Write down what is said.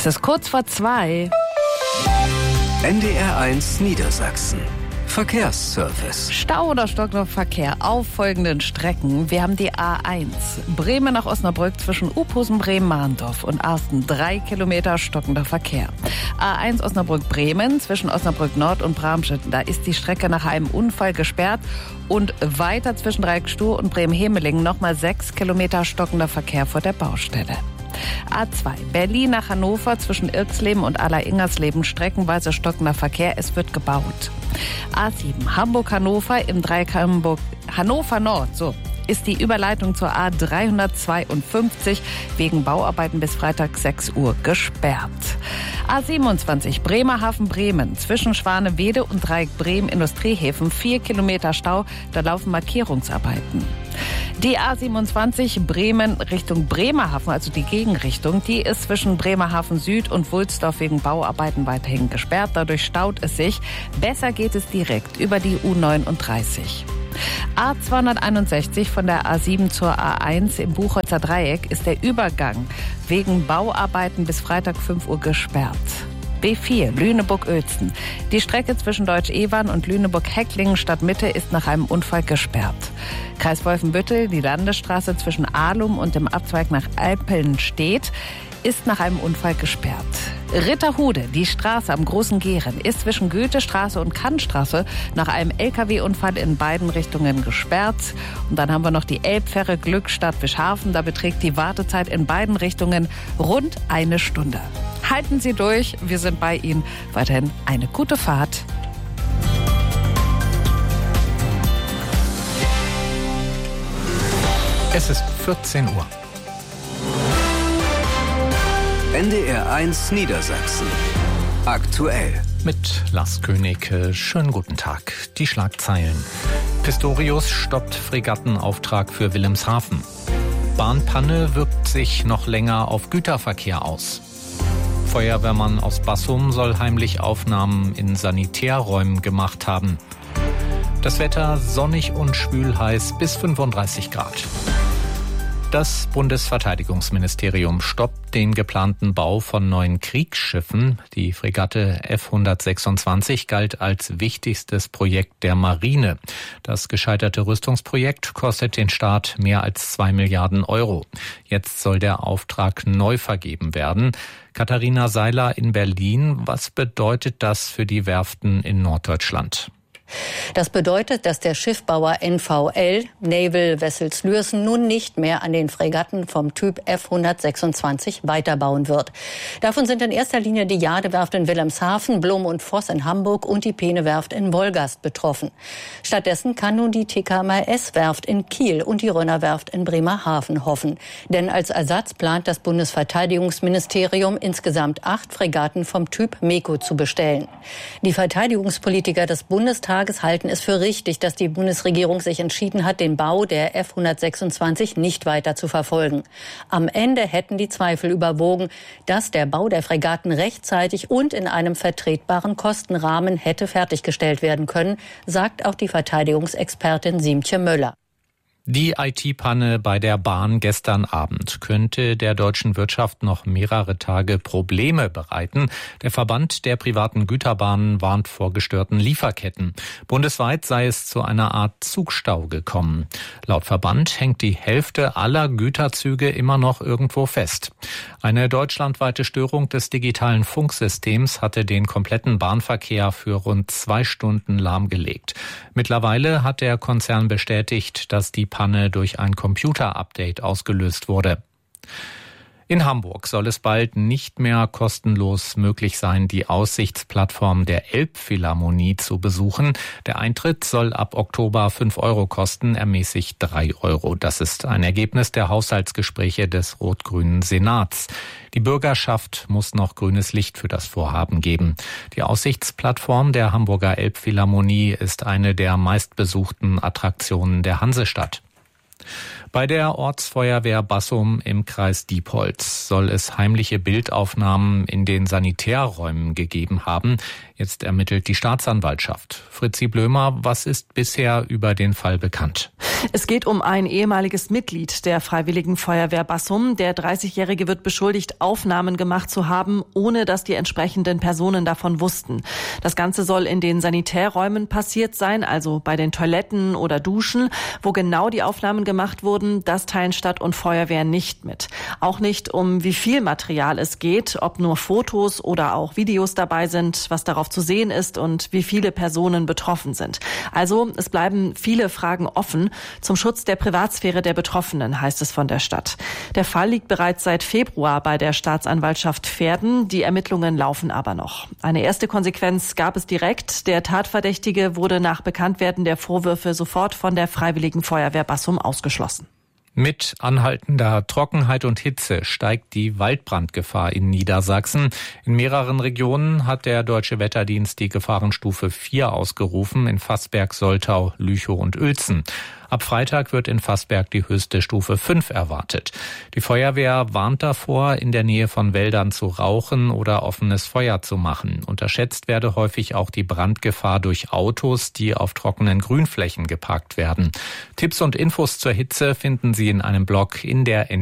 Es ist kurz vor 2. NDR1 Niedersachsen. Verkehrsservice. Stau oder stockender Verkehr auf folgenden Strecken. Wir haben die A1. Bremen nach Osnabrück zwischen Uphusen, Bremen-Mahndorf und Arsten. 3 Kilometer stockender Verkehr. A1 Osnabrück-Bremen zwischen Osnabrück Nord und Bramstedt. Da ist die Strecke nach einem Unfall gesperrt. Und weiter zwischen Dreieckstuhl und Bremen-Hemelingen nochmal 6 Kilometer stockender Verkehr vor der Baustelle. A2 Berlin nach Hannover zwischen Irxleben und Aller-Ingersleben streckenweise stockender Verkehr. Es wird gebaut. A7 Hamburg-Hannover im Dreieck Hannover Nord. Ist die Überleitung zur A352 wegen Bauarbeiten bis Freitag 6 Uhr gesperrt. A27 Bremerhaven-Bremen zwischen Schwanewede und Dreieck Bremen Industriehäfen 4 Kilometer Stau, da laufen Markierungsarbeiten. Die A27 Bremen Richtung Bremerhaven, also die Gegenrichtung, die ist zwischen Bremerhaven Süd und Wulsdorf wegen Bauarbeiten weiterhin gesperrt. Dadurch staut es sich. Besser geht es direkt über die U39. A261 von der A7 zur A1 im Buchholzer Dreieck ist der Übergang wegen Bauarbeiten bis Freitag 5 Uhr gesperrt. B4 Lüneburg-Uelzen. Die Strecke zwischen Deutsch-Evern und Lüneburg-Hecklingen Stadtmitte ist nach einem Unfall gesperrt. Kreis Wolfenbüttel, die Landesstraße zwischen Ahlum und dem Abzweig nach Alpelnstedt ist nach einem Unfall gesperrt. Ritterhude, die Straße am Großen Gehren, ist zwischen Goethestraße und Kannstraße nach einem LKW-Unfall in beiden Richtungen gesperrt. Und dann haben wir noch die Elbfähre Glückstadt-Wischhafen. Da beträgt die Wartezeit in beiden Richtungen rund 1 Stunde. Halten Sie durch, wir sind bei Ihnen. Weiterhin eine gute Fahrt. Es ist 14 Uhr. NDR1 Niedersachsen. Aktuell. Mit Lars König. Schönen guten Tag. Die Schlagzeilen. Pistorius stoppt Fregattenauftrag für Wilhelmshaven. Bahnpanne wirkt sich noch länger auf Güterverkehr aus. Feuerwehrmann aus Bassum soll heimlich Aufnahmen in Sanitärräumen gemacht haben. Das Wetter sonnig und schwülheiß bis 35 Grad. Das Bundesverteidigungsministerium stoppt den geplanten Bau von neuen Kriegsschiffen. Die Fregatte F-126 galt als wichtigstes Projekt der Marine. Das gescheiterte Rüstungsprojekt kostet den Staat mehr als 2 Milliarden Euro. Jetzt soll der Auftrag neu vergeben werden. Katharina Seiler in Berlin. Was bedeutet das für die Werften in Norddeutschland? Das bedeutet, dass der Schiffbauer NVL, Naval Vessels Lürsen, nun nicht mehr an den Fregatten vom Typ F-126 weiterbauen wird. Davon sind in erster Linie die Jadewerft in Wilhelmshaven, Blum und Voss in Hamburg und die Peene-Werft in Wolgast betroffen. Stattdessen kann nun die TKMS-Werft in Kiel und die Rönner-Werft in Bremerhaven hoffen. Denn als Ersatz plant das Bundesverteidigungsministerium insgesamt 8 Fregatten vom Typ MEKO zu bestellen. Die Verteidigungspolitiker des Bundestages halten es für richtig, dass die Bundesregierung sich entschieden hat, den Bau der F-126 nicht weiter zu verfolgen. Am Ende hätten die Zweifel überwogen, dass der Bau der Fregatten rechtzeitig und in einem vertretbaren Kostenrahmen hätte fertiggestellt werden können, sagt auch die Verteidigungsexpertin Siemtje Möller. Die IT-Panne bei der Bahn gestern Abend könnte der deutschen Wirtschaft noch mehrere Tage Probleme bereiten. Der Verband der privaten Güterbahnen warnt vor gestörten Lieferketten. Bundesweit sei es zu einer Art Zugstau gekommen. Laut Verband hängt die Hälfte aller Güterzüge immer noch irgendwo fest. Eine deutschlandweite Störung des digitalen Funksystems hatte den kompletten Bahnverkehr für rund 2 Stunden lahmgelegt. Mittlerweile hat der Konzern bestätigt, dass die Panne durch ein Computer-Update ausgelöst wurde. In Hamburg soll es bald nicht mehr kostenlos möglich sein, die Aussichtsplattform der Elbphilharmonie zu besuchen. Der Eintritt soll ab Oktober 5 Euro kosten, ermäßigt 3 Euro. Das ist ein Ergebnis der Haushaltsgespräche des rot-grünen Senats. Die Bürgerschaft muss noch grünes Licht für das Vorhaben geben. Die Aussichtsplattform der Hamburger Elbphilharmonie ist eine der meistbesuchten Attraktionen der Hansestadt. Bei der Ortsfeuerwehr Bassum im Kreis Diepholz soll es heimliche Bildaufnahmen in den Sanitärräumen gegeben haben. Jetzt ermittelt die Staatsanwaltschaft. Fritzi Blömer, was ist bisher über den Fall bekannt? Es geht um ein ehemaliges Mitglied der Freiwilligen Feuerwehr Bassum. Der 30-Jährige wird beschuldigt, Aufnahmen gemacht zu haben, ohne dass die entsprechenden Personen davon wussten. Das Ganze soll in den Sanitärräumen passiert sein, also bei den Toiletten oder Duschen. Wo genau die Aufnahmen gemacht wurden, das teilen Stadt und Feuerwehr nicht mit. Auch nicht, um wie viel Material es geht, ob nur Fotos oder auch Videos dabei sind, was darauf zu sehen ist und wie viele Personen betroffen sind. Also es bleiben viele Fragen offen. Zum Schutz der Privatsphäre der Betroffenen, heißt es von der Stadt. Der Fall liegt bereits seit Februar bei der Staatsanwaltschaft Verden. Die Ermittlungen laufen aber noch. Eine erste Konsequenz gab es direkt. Der Tatverdächtige wurde nach Bekanntwerden der Vorwürfe sofort von der Freiwilligen Feuerwehr Bassum ausgeschlossen. Mit anhaltender Trockenheit und Hitze steigt die Waldbrandgefahr in Niedersachsen. In mehreren Regionen hat der Deutsche Wetterdienst die Gefahrenstufe 4 ausgerufen, in Vassberg, Soltau, Lüchow und Uelzen. Ab Freitag wird in Vassberg die höchste Stufe 5 erwartet. Die Feuerwehr warnt davor, in der Nähe von Wäldern zu rauchen oder offenes Feuer zu machen. Unterschätzt werde häufig auch die Brandgefahr durch Autos, die auf trockenen Grünflächen geparkt werden. Tipps und Infos zur Hitze finden Sie in einem Blog in der